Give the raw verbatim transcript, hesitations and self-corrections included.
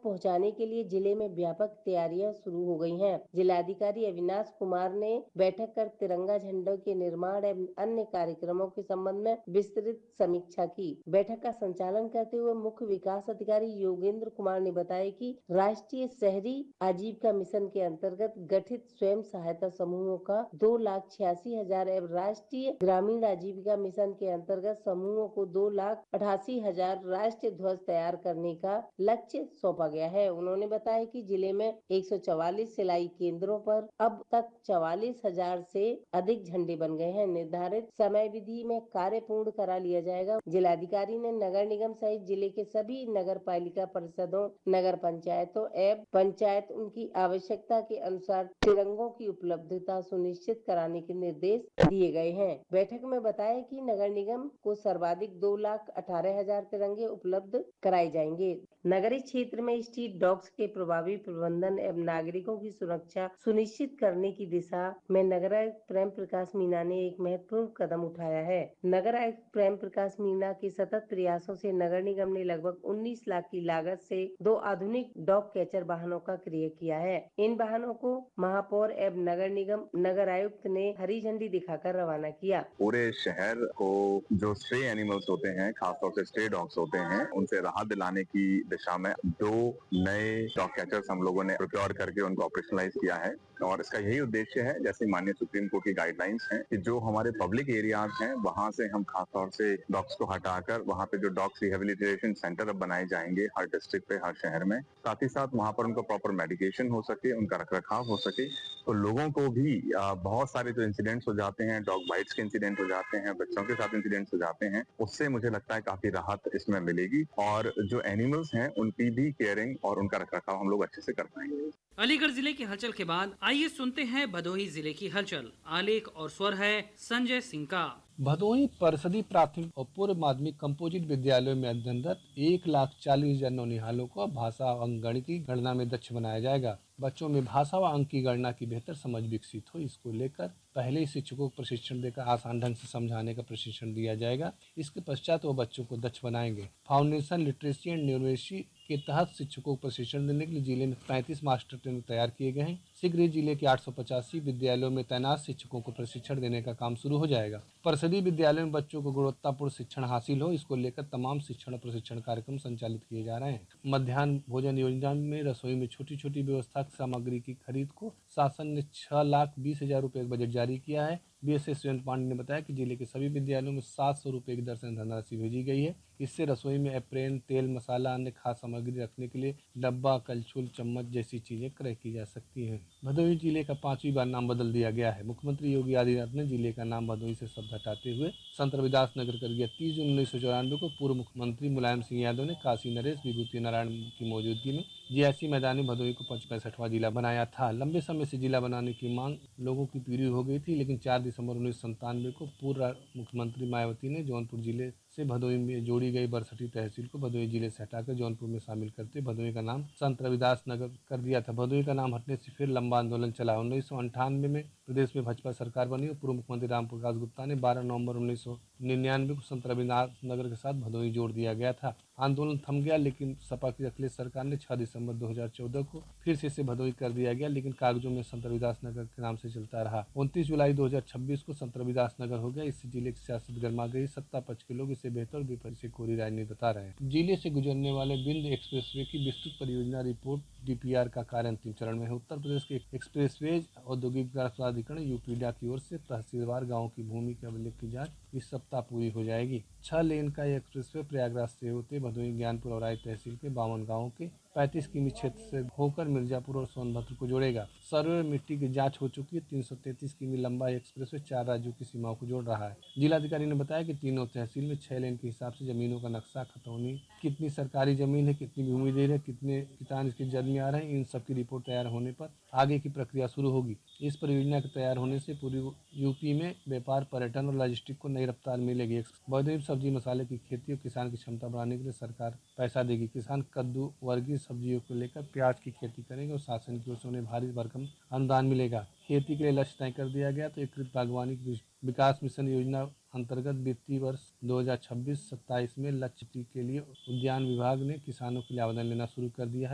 पहुंचाने के लिए जिले में व्यापक तैयारियां शुरू हो गई हैं। जिलाधिकारी अविनाश कुमार ने बैठक कर तिरंगा झंडों के निर्माण एवं अन्य कार्यक्रमों के संबंध में विस्तृत समीक्षा की। बैठक का संचालन करते हुए मुख्य विकास अधिकारी योगेंद्र कुमार ने बताया कि राष्ट्रीय शहरी आजीविका मिशन के अंतर्गत गठित स्वयं सहायता समूहों का दो लाख छियासी हजार एवं राष्ट्रीय ग्रामीण आजीविका मिशन के अंतर्गत समूहों को दो लाख अठासी हजार राष्ट्रीय ध्वज तैयार करने का लक्ष्य सौंपा गया है। उन्होंने बताया कि जिले में एक सौ चौवालीस सिलाई केंद्रों पर अब तक चौवालीस हजार से अधिक झंडे बन गए हैं। निर्धारित समय विधि में कार्य पूर्ण करा लिया जाएगा। जिलाधिकारी ने नगर निगम सहित जिले के सभी नगर पालिका परिषदों, नगर पंचायतों एवं पंचायत उनकी आवश्यकता के अनुसार तिरंगों की उपलब्धता सुनिश्चित कराने के निर्देश दिए गए हैं। बैठक में बताया कि नगर निगम को सर्वाधिक दो लाख अठारह हजार तिरंगे उपलब्ध कराए जाएंगे। नगरीय क्षेत्र में स्ट्रीट डॉग्स के प्रभावी प्रबंधन एवं नागरिकों की सुरक्षा सुनिश्चित करने की दिशा में नगर आयुक्त प्रेम प्रकाश मीणा ने एक महत्वपूर्ण कदम उठाया है। नगर आयुक्त प्रेम प्रकाश मीणा के सतत प्रयासों से नगर निगम ने लगभग उन्नीस लाख की लागत से दो आधुनिक डॉग कैचर वाहनों का क्रय किया है। इन वाहनों को महापौर एवं नगर निगम नगर आयुक्त ने हरी झंडी दिखाकर रवाना किया। पूरे शहर को जो स्ट्रे एनिमल्स होते हैं, खासतौर से स्ट्रे डॉग्स होते हैं, उनसे राहत दिलाने की दिशा में दो नए डॉग कैचर्स हम लोगों ने प्रोक्योर करके उनको ऑपरेशनलाइज किया है और इसका यही उद्देश्य है, जैसे माननीय सुप्रीम कोर्ट की गाइडलाइंस हैं, कि जो हमारे पब्लिक एरियाज हैं वहां से हम खासतौर से डॉग्स को हटाकर वहां पे जो डॉग्स रिहेबिलिटेशन सेंटर अब बनाए जाएंगे हर डिस्ट्रिक्ट पे, हर शहर में, साथ ही साथ वहां पर उनको प्रॉपर मेडिकेशन हो सके, उनका रखरखाव हो सके। तो लोगों को भी आ, बहुत सारे जो इंसिडेंट्स हो जाते हैं, डॉग बाइट्स के इंसिडेंट हो जाते हैं, बच्चों के साथ इंसिडेंट्स हो जाते हैं, उससे मुझे लगता है काफी राहत इसमें मिलेगी और जो एनिमल्स हैं उनकी भी केयरिंग और उनका रखरखाव हम लोग अच्छे से कर पाएंगे। अलीगढ़ जिले की हलचल के बाद आइए सुनते हैं भदोही जिले की हलचल। आलेख और स्वर है संजय सिंह का। भदोही परिषदीय प्राथमिक और पूर्व माध्यमिक कंपोजिट विद्यालयों में अध्ययनरत एक लाख चालीस हजार नौनिहालों को भाषा और अंक गणित की गणना में दक्ष बनाया जाएगा। बच्चों में भाषा व अंक की गणना की बेहतर समझ विकसित हो, इसको लेकर पहले ही शिक्षकों को प्रशिक्षण देकर आसान ढंग से समझाने का प्रशिक्षण दिया जाएगा। इसके पश्चात वो बच्चों को दक्ष बनाएंगे। फाउंडेशन लिटरेसी एंड न्यूमरेसी के तहत शिक्षकों को प्रशिक्षण देने के लिए जिले में पैंतीस मास्टर ट्रेनर तैयार किए गए हैं। शीघ्र ही जिले के आठ सौ पचासी विद्यालयों में तैनात शिक्षकों को प्रशिक्षण देने का काम शुरू हो जाएगा। परिषदीय विद्यालयों में बच्चों को गुणवत्तापूर्ण शिक्षण हासिल हो, इसको लेकर तमाम शिक्षण और प्रशिक्षण कार्यक्रम संचालित किए जा रहे हैं। मध्याह्न भोजन योजना में रसोई में छोटी छोटी व्यवस्था सामग्री की खरीद को शासन ने छह लाख बीस हजार रुपए का बजट जारी किया है। B S S Surendra Pandey ने बताया कि जिले के सभी विद्यालयों में सात सौ रुपए की दर से धनराशि भेजी गई है। इससे रसोई में अप्रेन, तेल, मसाला, अन्य खाद्य सामग्री रखने के लिए डब्बा, कलछुल, चम्मच जैसी चीजें क्रय की जा सकती हैं। भदोही जिले का पांचवी बार नाम बदल दिया गया है। मुख्यमंत्री योगी आदित्यनाथ ने जिले का नाम भदोही से शब्द हटाते हुए संत रविदास नगर कर दिया। तीस जून उन्नीस सौ चौरानवे को पूर्व मुख्यमंत्री मुलायम सिंह यादव ने काशी नरेश विभूति नारायण की मौजूदगी में जियासी मैदान में भदोही को पैंसठवां जिला बनाया था। लंबे समय से जिला बनाने की मांग लोगों की पूरी हो गई थी, लेकिन चार दिसंबर उन्नीस सौ संतानवे को पूर्व मुख्यमंत्री मायावती ने जौनपुर जिले से भदोही में जोड़ी गई बरसठी तहसील को भदोही जिले से हटाकर जौनपुर में शामिल करते भदोही का नाम संत रविदास नगर कर दिया था। भदोही का नाम हटने से फिर लंबा आंदोलन चला। उन्नीस सौ अंठानवे में प्रदेश में भाजपा सरकार बनी और पूर्व मुख्यमंत्री राम प्रकाश गुप्ता ने बारह नवंबर उन्नीस सौ निन्यानवे को संत रविदास नगर के साथ भदोही जोड़ दिया गया था। आंदोलन थम गया, लेकिन सपा की अखिलेश सरकार ने छह दिसंबर दो हजार चौदह को फिर से इसे भदोही कर दिया गया, लेकिन कागजों में संत रविदास नगर के नाम से चलता रहा। उनतीस जुलाई दो हजार छब्बीस को संत रविदास नगर हो गया। इससे जिले की सियासत गर्मा गई। सत्ता पक्ष के लोग इसे बेहतर, विपक्ष से कोरी राजनीति बता रहे हैं। जिले से गुजरने वाले बिंद एक्सप्रेसवे की विस्तृत परियोजना रिपोर्ट डी पी आर का कार्य अंतिम चरण में है। उत्तर प्रदेश के एक्सप्रेसवेज औद्योगिक विकास प्राधिकरण यूपीडा की ओर से तहसीलवार गाँव की भूमि के अभिलेख की जाँच इस सप्ताह पूरी हो जाएगी। छह लेन का यह एक्सप्रेसवे प्रयागराज से होते भदोही, ज्ञानपुर और राय तहसील के बावन गाँवों के पैंतीस किमी क्षेत्र से होकर मिर्जापुर और सोनभद्र को जोड़ेगा। सर्वे में मिट्टी की जांच हो चुकी है। तीन सौ तैंतीस किमी लंबा एक्सप्रेसवे चार राज्यों की सीमाओं को जोड़ रहा है। जिलाधिकारी ने बताया कि तीनों तहसील में छह लेन के हिसाब से जमीनों का नक्शा, खतौनी, कितनी सरकारी जमीन है, कितनी भूमि दे रहे, कितने किसान इसकी जद में आ रहे हैं, इन सब की रिपोर्ट तैयार होने पर आगे की प्रक्रिया शुरू होगी। इस परियोजना के तैयार होने से पूरी यूपी में व्यापार, पर्यटन और लॉजिस्टिक को नई रफ्तार मिलेगी। भदोही सब्जी मसाले की खेती और किसान की क्षमता बढ़ाने के लिए सरकार पैसा देगी। किसान कद्दू वर्गीय सब्जियों को लेकर प्याज की खेती करेंगे और शासन की ओर से उन्हें भारी भरकम अनुदान मिलेगा। खेती के लिए लक्ष्य तय कर दिया गया तो एकीकृत बागवानी विकास मिशन योजना अंतर्गत वित्तीय वर्ष दो हजार छब्बीस सत्ताईस में लक्ष्य के लिए उद्यान विभाग ने किसानों के लिए आवेदन लेना शुरू कर दिया है।